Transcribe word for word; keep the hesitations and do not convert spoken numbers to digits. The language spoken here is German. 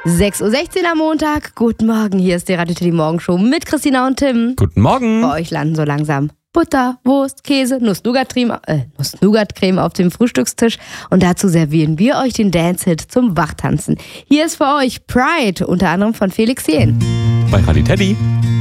sechs Uhr sechzehn am Montag. Guten Morgen, hier ist die Radio Teddy Morgenshow mit Christina und Tim. Guten Morgen. Bei euch landen so langsam Butter, Wurst, Käse, Nuss-Nougat-Creme äh, Nuss-Nougat-Creme auf dem Frühstückstisch. Und dazu servieren wir euch den Dance-Hit zum Wachtanzen. Hier ist für euch Pride, unter anderem von Felix Jähn. Bei Radio Teddy.